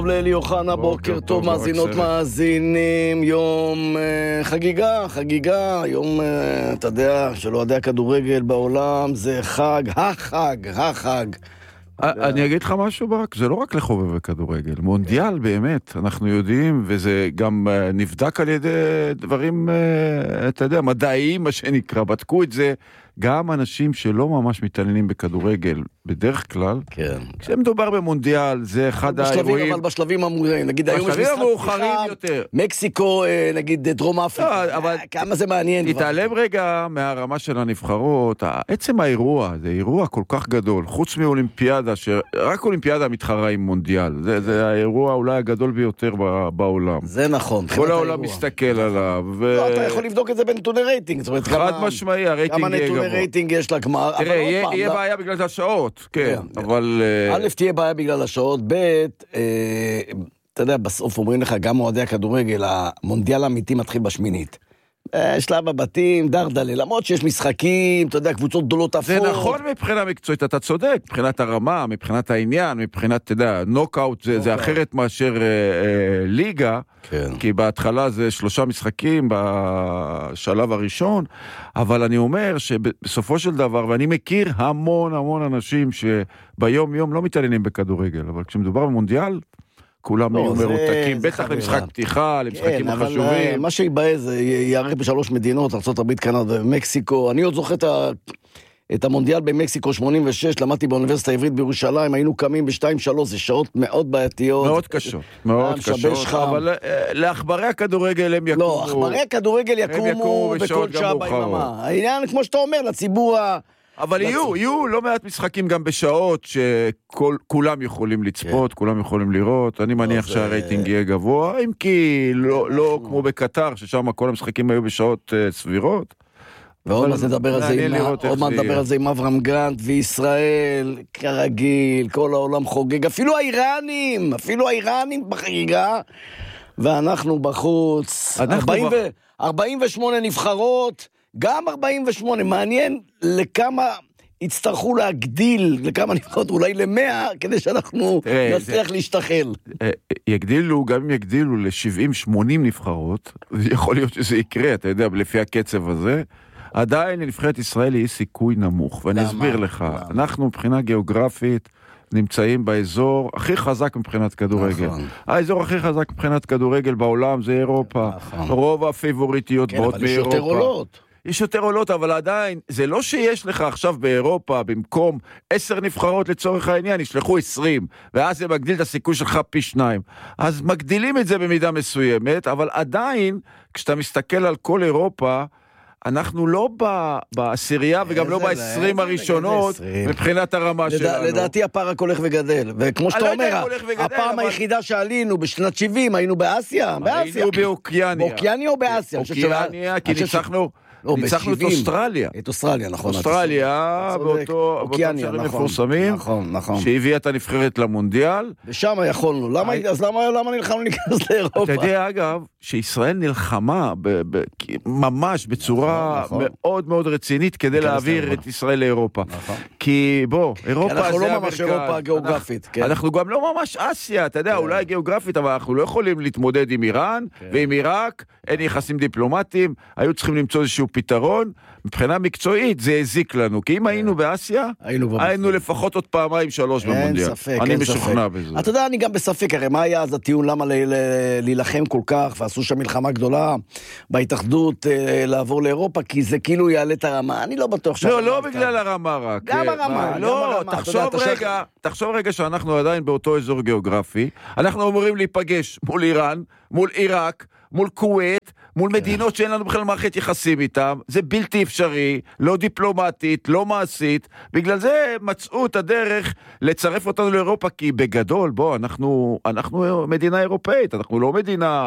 לילי אוחנה, בוקר טוב, מאזינות מאזינים, יום חגיגה, יום, אתה יודע, שלא יודע כדורגל בעולם, זה חג, החג. אני אגיד לך משהו ברק, זה לא רק לחובב בכדורגל, מונדיאל באמת, אנחנו יודעים, וזה גם נבדק על ידי דברים, אתה יודע, מדעיים, מה שנקרא, בדקו את זה, גם אנשים שלא ממש מתעניינים בכדורגל, בדרך כלל, כן. כשמדובר במונדיאל, זה אחד האירועים... אבל בשלבים המאוחרים, נגיד היום יש משחק פתיחה, מקסיקו, נגיד דרום אפריקה, כמה זה מעניין. תתעלם רגע מהרמה של הנבחרות, עצם האירוע, זה אירוע כל כך גדול, חוץ מאולימפיאדה, שרק אולימפיאדה מתחרה עם מונדיאל, זה האירוע אולי הגדול ביותר בעולם. זה נכון. כל העולם מסתכל עליו. לא, אתה יכול לבדוק את זה בנתוני רייטינג, חד משמעי, הרייטינג יהיה גבוה. רייטינג יש לגמר. תראה, יהיה בעיה בגלל השעות, כן, אבל... א', תהיה בעיה בגלל השעות, ב', אתה יודע, בסוף אומרים לך, גם מועדי הכדורגל, המונדיאל האמיתי מתחיל בשמינית. שלב הבתים, דרדלה, למרות שיש משחקים, אתה יודע, קבוצות גדולות אפות. זה נכון מבחינה מקצועית, אתה צודק, מבחינת הרמה, מבחינת העניין, מבחינת, אתה יודע, נוקאוט, זה אחרת מאשר ליגה, כי בהתחלה זה 3 משחקים בשלב הראשון, אבל אני אומר שבסופו של דבר, ואני מכיר המון אנשים שביום יום לא מתעניינים בכדורגל, אבל כשמדובר במונדיאל, כולם יהיו מרותקים, בטח למשחק פתיחה, למשחקים החשובים. אבל מה שיבא זה יערך ב3 מדינות, ארצות הברית, קנדה ומקסיקו. אני עוד זוכר את המונדיאל במקסיקו 86, למדתי באוניברסיטה העברית בירושלים, היינו קמים ב2-3, זה שעות מאוד בעייתיות. מאוד קשות, אבל לאחברי הכדורגל הם יקומו. לא, אחברי הכדורגל יקומו בכל שעה ביממה. העניין, כמו שאתה אומר, לציבור אבל יהיו לא מעט משחקים גם בשעות שכולם יכולים לצפות, כולם יכולים לראות. אני מניח שהרייטינג יהיה גבוה, אם כי לא כמו בקטר, ששם כל המשחקים היו בשעות סבירות. ועוד מה נדבר על זה עם אברהם גרנט וישראל, כרגיל, כל העולם חוגג, אפילו האיראנים בחגיגה, ואנחנו בחוץ, 48 נבחרות, גם 48, מעניין לכמה יצטרכו להגדיל, לכמה נבחרות, אולי ל100, כדי שאנחנו נצליח להשתחל. יגדילו, גם אם יגדילו ל70-80 נבחרות, יכול להיות שזה יקרה, אתה יודע, לפי הקצב הזה, עדיין לנבחרת ישראל היא סיכוי נמוך, ואני אסביר לך, אנחנו מבחינה גיאוגרפית, נמצאים באזור הכי חזק מבחינת כדורגל. האזור הכי חזק מבחינת כדורגל בעולם זה אירופה. רוב הפיבוריטיות באות מאירופה. יש יותר עולות, אבל עדיין, זה לא שיש לך עכשיו באירופה, במקום 10 נבחרות לצורך העניין, ישלחו 20, ואז זה מגדיל את הסיכוי שלך פי 2. אז מגדילים את זה במידה מסוימת, אבל עדיין, כשאתה מסתכל על כל אירופה, אנחנו לא בעשירייה וגם לא ב20 הראשונות מבחינת הרמה שלנו. לדעתי הפער רק הולך וגדל, וכמו שאתה אומר, הפעם היחידה שעלינו בשנת 70 היינו באסיה. היינו באוקיאניה. באוקיאניה או באסיה? אוקיאניה, כי ניצחנו את אוסטרליה. את אוסטרליה, נכון. אוסטרליה, באותו שערים מפורסמים, שהביאה את הנבחרת למונדיאל. ושם יכולנו. אז למה נלחמנו להיכנס לאירופה? אתה יודע, אגב, שישראל נלחמה ממש בצורה מאוד מאוד רצינית כדי להעביר את ישראל לאירופה. כי בוא, אירופה זה אנחנו לא ממש אירופה גיאוגרפית. אנחנו גם לא ממש אסיה, אתה יודע, אולי גיאוגרפית, אבל אנחנו לא יכולים להתמודד עם איראן ועם עיראק, אין יחסים דיפלומטיים, היו צריכים למצוא איזשהו פתרון, מבחינה מקצועית זה הזיק לנו, כי אם היינו באסיה, היינו לפחות עוד 2-3 במונדיאל. אני משוכנע בזה. אתה יודע, אני גם בספק, הרי מה היה אז הטיעון למה להילחם כל כך, ועשו שם מלחמה גדולה בהתאחדות לעבור לאירופה, כי זה כאילו יעלה את הרמה, אני לא בטוח לא בגלל הרמה רק. גם הרמה. לא, תחשוב רגע שאנחנו עדיין באותו אזור גיאוגרפי, אנחנו אמורים להיפגש מול איראן, מול עיראק, מול כווית, מול מדינות שאין לנו בכלל מערכת יחסים איתם, זה בלתי אפשרי, לא דיפלומטית, לא מעשית, בגלל זה מצאו את הדרך לצרף אותנו לאירופה, כי בגדול, בוא, אנחנו מדינה אירופאית, אנחנו לא מדינה,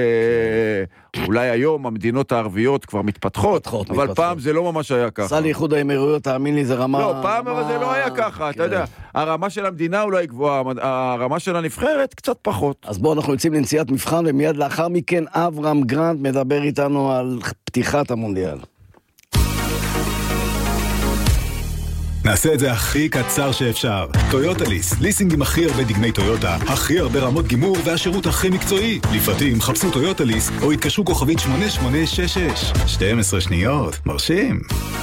אולי היום המדינות הערביות כבר מתפתחות, אבל פעם זה לא ממש היה ככה. סע לאיחוד האמירויות, תאמין לי, זה רמה... לא, פעם אבל זה לא היה ככה, אתה יודע, הרמה של המדינה אולי גבוהה, הרמה של הנבחרת קצת פחות. אז בוא, אנחנו יוצאים לנציאת מבחן, ומיד לאחר מכן אברהם גרנט מדבר איתנו על פתיחת המונדיאל. נעשה את זה הכי קצר שאפשר. טויוטה ליס, ליסינג עם הכי הרבה דגמי טויוטה, הכי הרבה רמות גימור והשירות הכי מקצועי. לפרטים חפשו טויוטה ליס או התקשרו כוכבית 8866. 12 שניות, מרשים.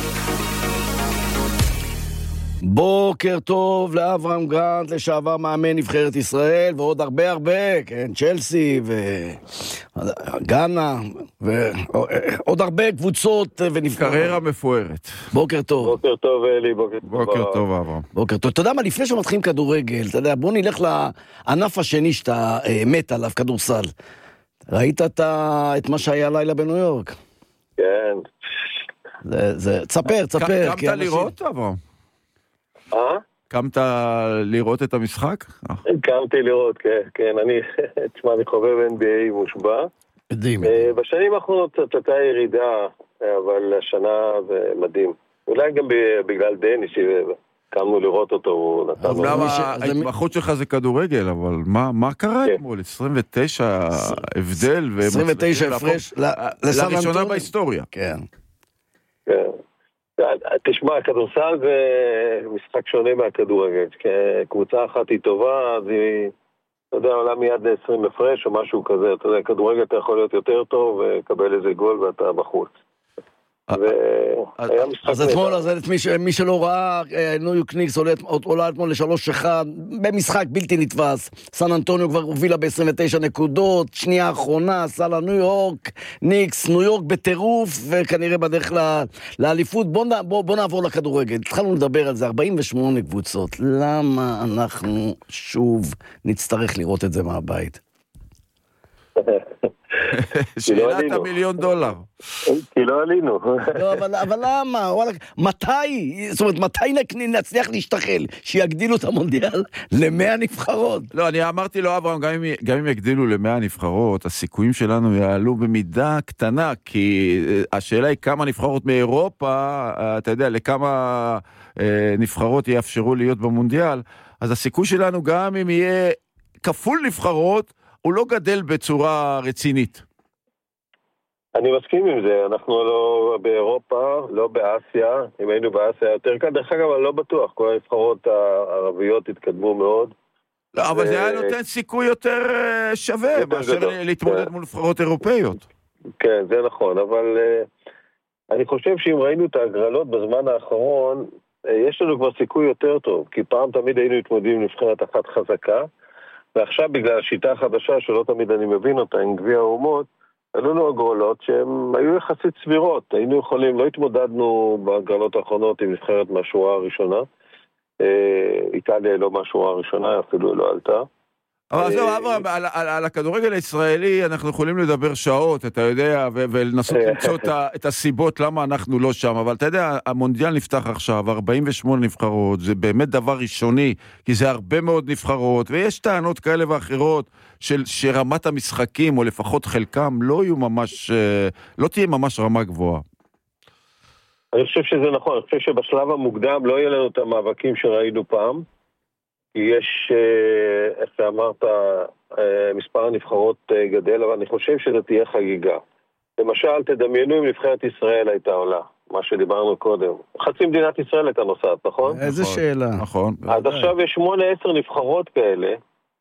בוקר טוב לאברהם גרנט, לשעבר מאמן נבחרת ישראל, ועוד הרבה, כן, צ'לסי וגאנה, ועוד הרבה קבוצות ונבחרות. קריירה מפוארת. בוקר טוב. בוקר טוב, אלי, בוקר טוב, אברהם. בוקר טוב. אתה יודע מה, לפני שמתחילים כדורגל, אתה יודע, בוא נלך לענף השני שאתה מת עליו, כדורסל. ראית את מה שהיה לילה בניו יורק? כן. תספר. קמת לראות, אברהם? קמת לראות את המשחק? קמתי לראות, כן, אני חובב NBA מושבע. בשנים האחרונות קצת הייתה ירידה, אבל השנה זה מדהים. אולי גם בגלל דני, שקמנו לראות אותו, הוא נתן לו. למה ההתמחות שלך זה כדורגל, אבל מה קרה אתמול? 29 הבדל, 29 הפרש לראשונה בהיסטוריה. כן. תשמע, כדורסל זה משחק שונה מהכדורגל. קבוצה אחת היא טובה, אז היא, אתה יודע, עולה מיד ל-20 הפרש או משהו כזה. אתה יודע, כדורגל אתה יכול להיות יותר טוב וקבל איזה גול ואתה בחוץ. אז אתמול, מי שלא ראה, ניו יורק ניקס עולה אתמול ל3-1 במשחק בלתי נתפס. סן אנטוניו כבר הובילה ב-29 נקודות, שנייה האחרונה, סלה ניו יורק ניקס, ניו יורק בטירוף, וכנראה בדרך לאליפות. בוא נעבור לכדורגל. התחלנו לדבר על זה, 48 קבוצות. למה אנחנו שוב נצטרך לראות את זה מהבית? שאלת $1,000,000. כי לא עלינו. לא, אבל למה? מתי נצליח להשתחל? שיגדילו את המונדיאל ל100 נבחרות? לא, אני אמרתי לו, אברהם, גם אם יגדילו ל100 נבחרות, הסיכויים שלנו יעלו במידה קטנה, כי השאלה היא כמה נבחרות מאירופה, אתה יודע, לכמה נבחרות יאפשרו להיות במונדיאל, אז הסיכוי שלנו גם אם יהיה כפול נבחרות, הוא לא גדל בצורה רצינית. אני מסכים עם זה, אנחנו לא באירופה, לא באסיה, אם היינו באסיה יותר כאן, דרך אגב, אני לא בטוח, כל הנבחרות הערביות התקדמו מאוד. לא, אבל זה היה נותן סיכוי יותר שווה, מאשר להתמודד מול נבחרות אירופאיות. כן, זה נכון, אבל אני חושב שאם ראינו את ההגרלות בזמן האחרון, יש לנו כבר סיכוי יותר טוב, כי פעם תמיד היינו מתמודדים עם נבחרת אחת חזקה, ועכשיו בגלל השיטה החדשה, שלא תמיד אני מבין אותה, עם גביע האומות, היו לנו הגרלות שהן היו יחסית סבירות. היינו יכולים, לא התמודדנו בהגרלות האחרונות עם נבחרת מהשורה הראשונה. איטליה לא מהשורה הראשונה, אפילו לא עלתה. אבל זהו, אברהם, על הכדורגל הישראלי אנחנו יכולים לדבר שעות, אתה יודע, ולנסות למצוא את הסיבות למה אנחנו לא שם, אבל אתה יודע, המונדיאל נפתח עכשיו, 48 נבחרות, זה באמת דבר ראשוני, כי זה הרבה מאוד נבחרות, ויש טענות כאלה ואחרות, שרמת המשחקים, או לפחות חלקם, לא תהיה ממש רמה גבוהה. אני חושב שזה נכון, אני חושב שבשלב המוקדם לא יהיה לנו את המאבקים שראינו פעם, כי יש, איך שאמרת, מספר הנבחרות גדל, אבל אני חושב שזה תהיה חגיגה. למשל, תדמיינו אם נבחרת ישראל הייתה עולה, מה שדיברנו קודם. חצי מדינת ישראל הייתה נוסעת, נכון? איזה שאלה. נכון. אז עכשיו יש 8-10 נבחרות כאלה,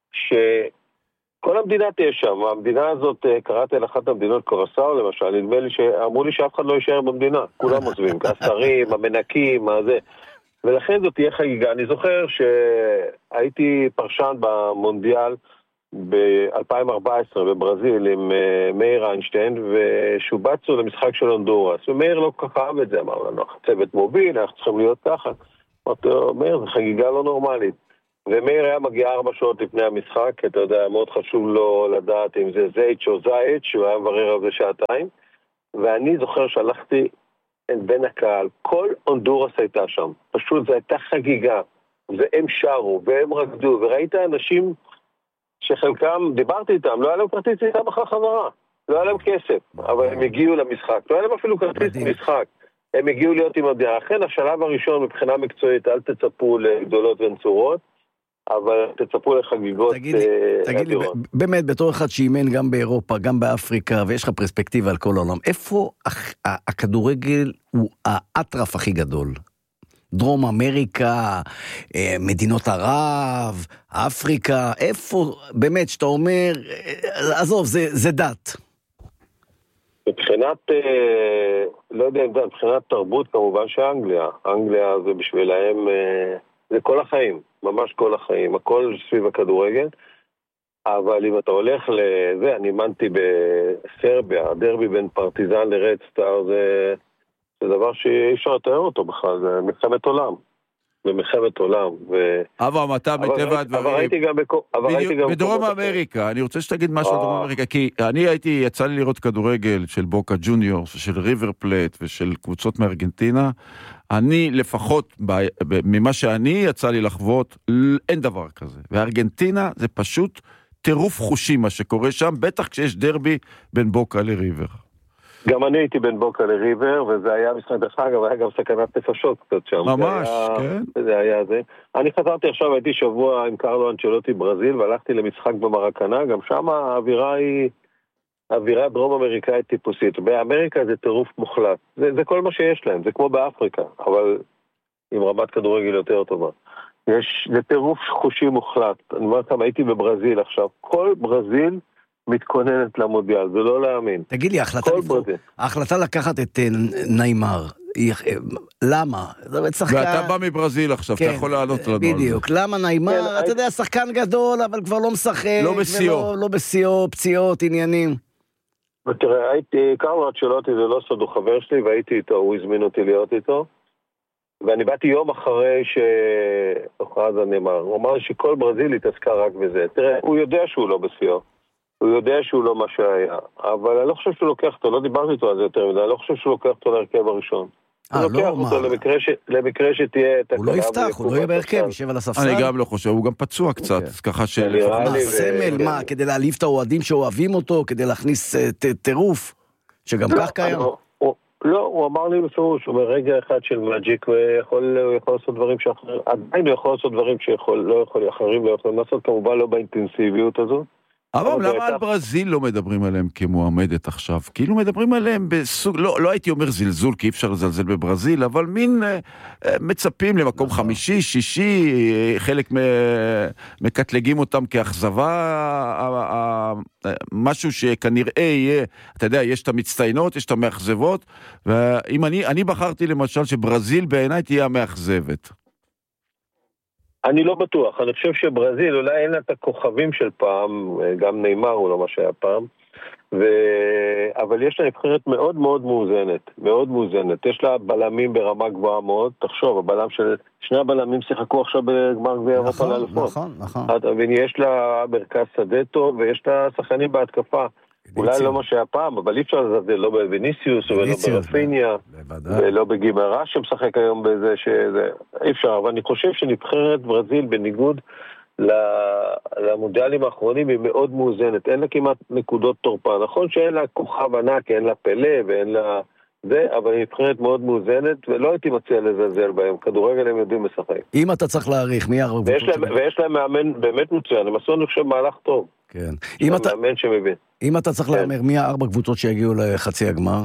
שכל המדינה תהיה שם. המדינה הזאת, קראתי על אחת המדינות קורסאו, למשל, נדמה לי שאמרו לי שאף אחד לא יישאר במדינה. כולם עוזבים, השרים, המנקים, מה זה. ולכן זאת תהיה חגיגה. אני זוכר שהייתי פרשן במונדיאל ב-2014 בברזיל עם מאיר איינשטיין, ושובצנו למשחק של הונדורס, ומאיר לא כל כך אהב את זה, אמר לנו, צוות מוביל, אנחנו צריכים להיות ככה. אמרתי לו, מאיר, זו חגיגה לא נורמלית. ומאיר היה מגיע 4 שעות לפני המשחק, אתה יודע, מאוד חשוב לו לדעת אם זה זייץ' או זייץ', שהוא היה מברר על זה 2 שעות, ואני זוכר שהלכתי בין הקהל, כל הונדורס הייתה שם, פשוט זו הייתה חגיגה, והם שרו, והם רקדו, וראית אנשים שחלקם, דיברתי איתם, לא היה להם כרטיס איתם אחר חזרה, לא היה להם כסף, אבל הם הגיעו למשחק, לא היה להם אפילו כרטיס משחק, הם הגיעו להיות עם המדינה. לכן השלב הראשון מבחינה מקצועית, אל תצפו לגדולות ונצורות, אבל תצפו לחגיגות. תגיד לי, באמת, בתור אחד שאימן גם באירופה, גם באפריקה, ויש לך פרספקטיבה על כל העולם, איפה הכדורגל הוא האטרף הכי גדול? דרום אמריקה, מדינות ערב, אפריקה, איפה באמת שאתה אומר, עזוב, זה דת. מבחינת, לא יודע אם זה, מבחינת תרבות כמובן שאנגליה. אנגליה זה בשבילהם, זה כל החיים, ממש כל החיים, הכל סביב הכדורגל. אבל אם אתה הולך לזה, אני אימנתי בסרביה, הדרבי בין פרטיזן לרד סטאר, זה דבר שאי אפשר לתאר אותו בכלל, זה מלחמת עולם. במלחמת עולם. אבל אתה מטבע הדברים... אבל ראיתי גם בדרום אמריקה, אני רוצה שתגיד משהו על דרום אמריקה, כי יצא לי לראות כדורגל של בוקה ג'וניורס, של ריבר פלט ושל קבוצות מארגנטינה, אני לפחות, ממה שאני יצא לי לחוות, אין דבר כזה. וארגנטינה זה פשוט טירוף חושים מה שקורה שם, בטח כשיש דרבי בין בוקה לריבר. גם אני הייתי בין בוקה לריבר, וזה היה משחק דרך אגב, היה גם סכנת נפשות קצת שם. ממש, כן. זה היה זה. אני חזרתי עכשיו, הייתי שבוע עם קרלו אנצ'לוטי ברזיל, והלכתי למשחק במרקנה, גם שם האווירה היא אווירה דרום אמריקאית טיפוסית. באמריקה זה טירוף מוחלט. זה כל מה שיש להם, זה כמו באפריקה, אבל עם רמת כדורגל יותר טובה. זה טירוף חושי מוחלט. אני אומר לכם, הייתי בברזיל עכשיו, כל ברזיל מתכוננת למונדיאל, זה לא להאמין. תגיד לי, ההחלטה לקחת את ניימר, למה? ואתה בא מברזיל עכשיו, אתה יכול לענות לנו על זה. בדיוק, למה ניימר? אתה יודע, שחקן גדול, אבל כבר לא משחק, לא בסיוע, פציעות, עניינים. ותראה, קרלו אנצ'לוטי, זה לא סוד, הוא חבר שלי, והייתי איתו, הוא הזמין אותי להיות איתו, ואני באתי יום אחרי שהוכרז ניימר, הוא אמר לי שכל ברזיל התעסקה רק בזה. תראה, הוא יודע שהוא לא בסיוע. הוא יודע שהוא לא מה שהיה, אבל אני לא חושב שהוא לוקח אותו, לא דיברתי איתו על זה יותר מדי, אני לא חושב שהוא לוקח אותו להרכב הראשון. הוא לוקח אותו למקרה שתהיה... הוא לא יפתח, הוא לא יהיה בהרכב, יישב על הספסל. אני גם לא חושב, הוא גם פצוע קצת, ככה סמל, מה, כדי להעליב את האוהדים שאוהבים אותו, כדי להכניס טירוף, שגם כך קיים? לא, הוא אמר לי בפירוש, הוא אומר, רגע אחד של מג'יק, הוא יכול לעשות דברים שאחרים, עדיין הוא יכול לעשות דברים שאחרים לא יכולים לעשות, כמובן לא באינטנסיביות הזאת. אבל למה על ברזיל לא מדברים עליהם כמועמדת עכשיו? כאילו מדברים עליהם בסוג, לא הייתי אומר זלזול, כי אי אפשר לזלזל בברזיל, אבל מין מצפים למקום חמישי, שישי, חלק מקטלגים אותם כאכזבה, משהו שכנראה יהיה, אתה יודע, יש את המצטיינות, יש את המאכזבות, ואם אני בחרתי למשל שברזיל בעיניי תהיה המאכזבת. אני לא בטוח, אני חושב שברזיל אולי אין לה את הכוכבים של פעם, גם ניימר הוא לא מה שהיה פעם, אבל יש לה נבחרת מאוד מאוד מאוזנת, מאוד מאוזנת, יש לה בלמים ברמה גבוהה מאוד, תחשוב, שני הבלמים שיחקו עכשיו בגמר גביע אירופה לאליפות. נכון. יש לה מרכז שדה טוב ויש לה שחקנים בהתקפה, אולי לא מה שהיה פעם, אבל אי אפשר לזלזל, לא בוויניסיוס ולא ברפיניה, ולא בגימרה שמשחק היום בזה, אי אפשר, אבל אני חושב שנבחרת ברזיל בניגוד למונדיאלים האחרונים היא מאוד מאוזנת, אין לה כמעט נקודות תורפה, נכון שאין לה כוכב ענק, אין לה פלא ואין לה זה, אבל היא נבחרת מאוד מאוזנת, ולא הייתי מציע לזלזל בהם, כדורגל הם יודעים לשחק. אם אתה צריך להעריך, מי הרבה קבוצות שלהם? ויש להם מאמן באמת מצוין, הם עשו אני חושב מהלך טוב. כן. מאמן שמבין. אם אתה צריך להאמר, מי 4 קבוצות שיגיעו לחצי הגמר?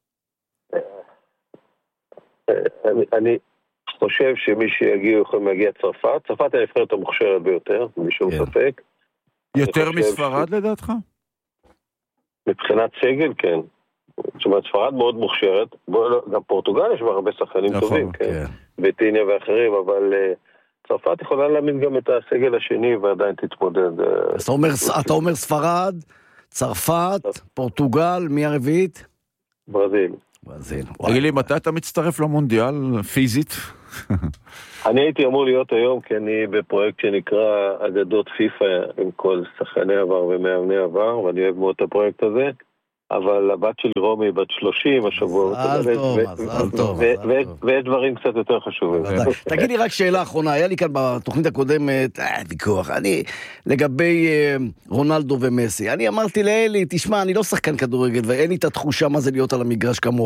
אני חושב שמי שיגיעו יכולים להגיע צרפת. צרפת היא הנבחרת המוכשרת ביותר, בלי שום ספק. יותר מספרד לדעתך? מבחינת סגל, כן. זאת אומרת, ספרד מאוד מוכשרת. גם פורטוגל יש בה הרבה שחקנים טובים, כן. ביטיניה ואחרים, אבל... צרפת יכולה להאמין גם את הסגל השני ועדיין תתמודד. אז אתה אומר ספרד, צרפת, פורטוגל, מי הרביעית? ברזיל. תגיד לי, מתי אתה מצטרף למונדיאל פיזית? אני הייתי אמור להיות היום, כי אני בפרויקט שנקרא אגדות פיפה עם כל שחקני עבר ומאמני עבר, ואני אוהב מאוד את הפרויקט הזה. אבל הבת שלי רומי בת 30 השבוע. מזל טוב. ויש דברים קצת יותר חשובים. תגיד לי רק שאלה אחרונה, היה לי כאן בתוכנית הקודמת, ויכוח, לגבי רונלדו ומסי, אני אמרתי לאלי, תשמע, אני לא שחקן כדורגל, ואין לי את התחושה מה זה להיות על המגרש כמוהו.